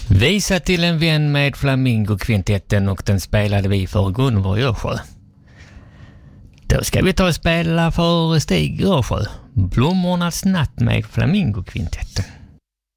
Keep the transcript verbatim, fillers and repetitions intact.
Visa till en vän med Flamingokvintetten, och den spelade vi för Gunvor Görsjö. Då ska vi ta och spela för Stig Görsjö. Blommornas natt med Flamingokvintetten.